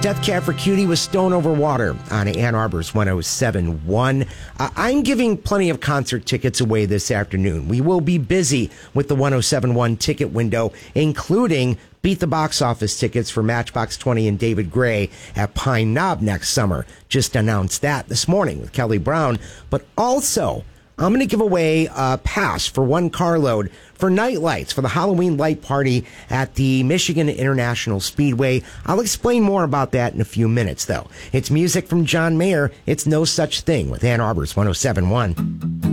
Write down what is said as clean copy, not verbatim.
Death Cab for Cutie with Stone Over Water on Ann Arbor's 107.1. I'm giving plenty of concert tickets away this afternoon. We will be busy with the 107.1 ticket window, including Beat the Box Office tickets for Matchbox 20 and David Gray at Pine Knob next summer. Just announced that this morning with Kelly Brown. But also, I'm going to give away a pass for one carload for Night Lights for the Halloween light party at the Michigan International Speedway. I'll explain more about that in a few minutes, though. It's music from John Mayer. It's No Such Thing with Ann Arbor's 107.1.